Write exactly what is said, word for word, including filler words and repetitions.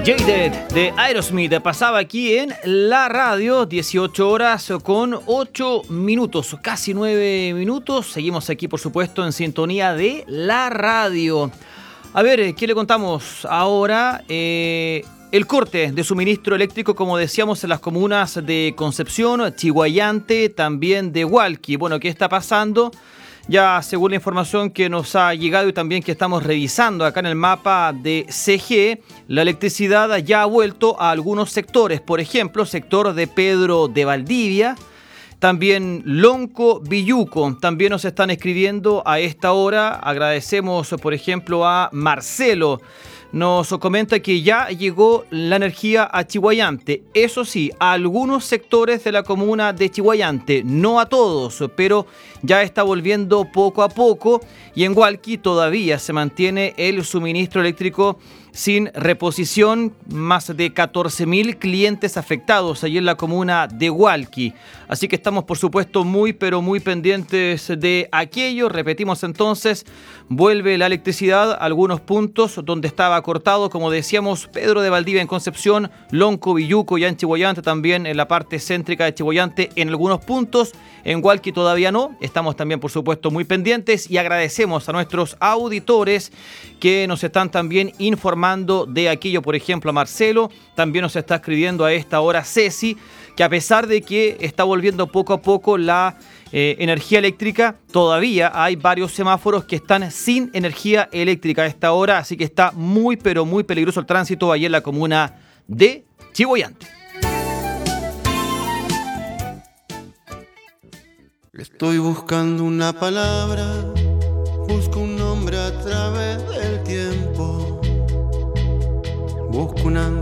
Jaded de Aerosmith pasaba aquí en la radio, dieciocho horas con ocho minutos, casi nueve minutos. Seguimos aquí, por supuesto, en sintonía de la radio. A ver, ¿qué le contamos ahora? Eh, el corte de suministro eléctrico, como decíamos, en las comunas de Concepción, Chiguayante, también de Hualqui. Bueno, ¿qué está pasando? Ya según la información que nos ha llegado y también que estamos revisando acá en el mapa de C G, la electricidad ya ha vuelto a algunos sectores. Por ejemplo, sector de Pedro de Valdivia, también Lonco, Villuco. También nos están escribiendo a esta hora. Agradecemos, por ejemplo, a Marcelo. Nos comenta que ya llegó la energía a Chiguayante. Eso sí, a algunos sectores de la comuna de Chiguayante, no a todos, pero ya está volviendo poco a poco. Y en Hualqui todavía se mantiene el suministro eléctrico sin reposición. Más de catorce mil clientes afectados allí en la comuna de Hualqui. Así que estamos, por supuesto, muy, pero muy pendientes de aquello. Repetimos entonces, vuelve la electricidad a algunos puntos donde estaba cortado, como decíamos, Pedro de Valdivia en Concepción, Lonco, Villuco, ya en Chiguayante, también en la parte céntrica de Chiguayante en algunos puntos. En Hualqui todavía no. Estamos también, por supuesto, muy pendientes y agradecemos a nuestros auditores que nos están también informando de aquello. Por ejemplo, a Marcelo, también nos está escribiendo a esta hora Ceci, que a pesar de que está volviendo poco a poco la eh, energía eléctrica, todavía hay varios semáforos que están sin energía eléctrica a esta hora, así que está muy, pero muy peligroso el tránsito allí en la comuna de Chiguayante. Estoy buscando una palabra, busco un nombre a través del tiempo, busco una